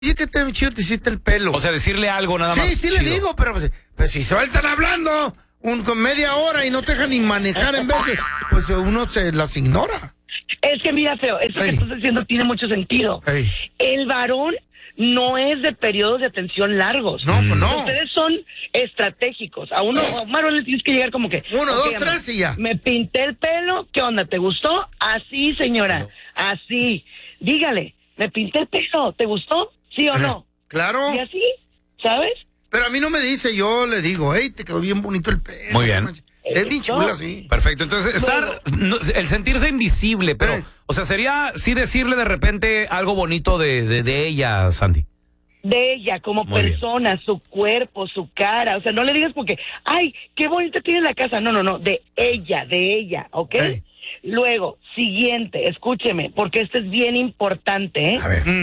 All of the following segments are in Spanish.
oye, que te chido te hiciste el pelo. O sea, decirle algo nada más. Sí, le digo, pero pues si sueltan hablando con media hora y no te dejan ni manejar en veces, pues uno se las ignora. Es que mira, Feo, eso que estás diciendo tiene mucho sentido. El varón no es de periodos de atención largos. No, pues no. Ustedes son estratégicos. A un varón le tienes que llegar como que... 1, 2, 3 y ya. Me pinté el pelo, ¿qué onda? ¿Te gustó? Así, señora, así. Dígale, me pinté el pelo, ¿te gustó? ¿Sí o no? Claro. Y así, ¿sabes? Pero a mí no me dice, yo le digo, hey, te quedó bien bonito el pelo. Muy bien. Es bien chula, sí. Perfecto, entonces el sentirse invisible, pero, o sea, sería sí decirle de repente algo bonito de ella, Sandy. De ella como persona, su cuerpo, su cara, o sea, no le digas porque, ay, qué bonita tiene la casa, no, de ella, ¿ok? Luego, siguiente, escúcheme, porque esto es bien importante, ¿eh? A ver.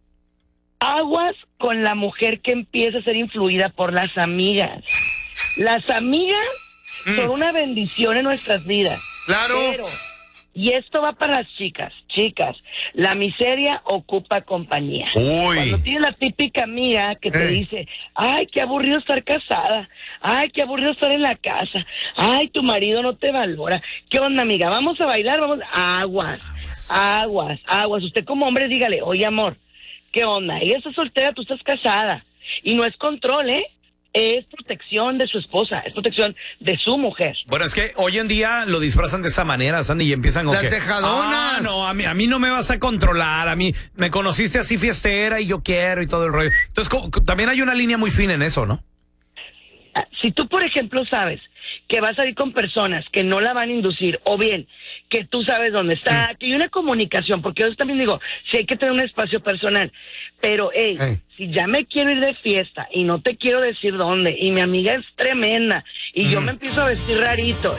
Aguas con la mujer que empieza a ser influida por las amigas. Las amigas son una bendición en nuestras vidas. Claro. Pero, y esto va para las chicas, la miseria ocupa compañía. Uy. Cuando tienes la típica amiga que te dice, ay, qué aburrido estar casada, ay, qué aburrido estar en la casa, ay, tu marido no te valora. ¿Qué onda, amiga? Vamos a bailar, aguas. Usted como hombre dígale, oye, amor, ¿qué onda? Ella está soltera, tú estás casada. Y no es control, es protección de su esposa, es protección de su mujer. Bueno, es que hoy en día lo disfrazan de esa manera, Sandy, y empiezan con las dejadonas. No, a mí no me vas a controlar, a mí me conociste así fiestera y yo quiero y todo el rollo. Entonces, también hay una línea muy fina en eso, ¿no? Si tú, por ejemplo, sabes que vas a ir con personas que no la van a inducir, o bien que tú sabes dónde está, que hay una comunicación, porque yo también digo, sí hay que tener un espacio personal, pero si ya me quiero ir de fiesta y no te quiero decir dónde, y mi amiga es tremenda, y yo me empiezo a vestir rarito,